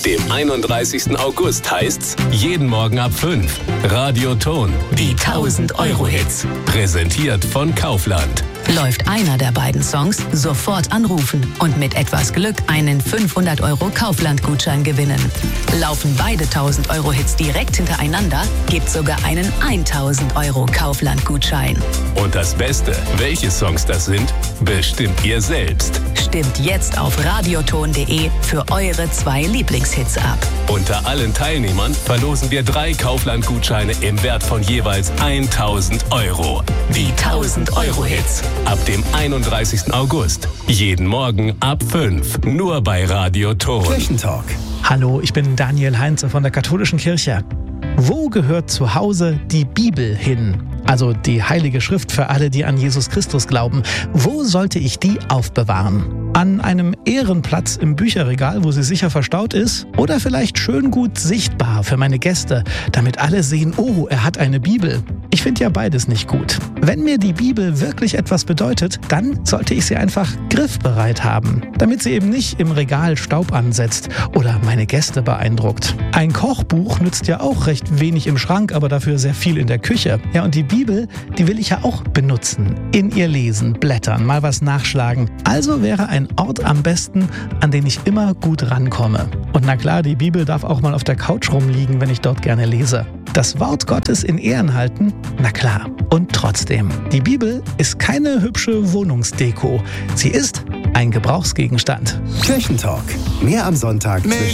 dem 31. August heißt's, jeden Morgen ab 5. Radioton, die 1000-Euro-Hits. Präsentiert von Kaufland. Läuft einer der beiden Songs, sofort anrufen und mit etwas Glück einen 500 € Kaufland-Gutschein gewinnen. Laufen beide 1000-Euro-Hits direkt hintereinander, gibt's sogar einen 1000 € Kaufland-Gutschein. Und das Beste, welche Songs das sind, bestimmt ihr selbst. Stimmt jetzt auf radioton.de für eure 2 Lieblingshits ab. Unter allen Teilnehmern verlosen wir 3 Kaufland-Gutscheine im Wert von jeweils 1000 €. Die 1000-Euro-Hits. Ab dem 31. August. Jeden Morgen ab 5. Nur bei Radioton. Kirchentalk. Hallo, ich bin Daniel Heinze von der Katholischen Kirche. Wo gehört zu Hause die Bibel hin? Also die Heilige Schrift für alle, die an Jesus Christus glauben. Wo sollte ich die aufbewahren? An einem Ehrenplatz im Bücherregal, wo sie sicher verstaut ist? Oder vielleicht schön gut sichtbar für meine Gäste, damit alle sehen, oh, er hat eine Bibel. Ich finde ja beides nicht gut. Wenn mir die Bibel wirklich etwas bedeutet, dann sollte ich sie einfach griffbereit haben, damit sie eben nicht im Regal Staub ansetzt oder meine Gäste beeindruckt. Ein Kochbuch nützt ja auch recht wenig im Schrank, aber dafür sehr viel in der Küche. Ja, und die Bibel, die will ich ja auch benutzen. In ihr lesen, blättern, mal was nachschlagen. Also wäre ein Ort am besten, an den ich immer gut rankomme. Und na klar, die Bibel darf auch mal auf der Couch rumliegen, wenn ich dort gerne lese. Das Wort Gottes in Ehren halten? Na klar. Und trotzdem, die Bibel ist keine hübsche Wohnungsdeko. Sie ist ein Gebrauchsgegenstand. Kirchentalk. Mehr am Sonntag zwischen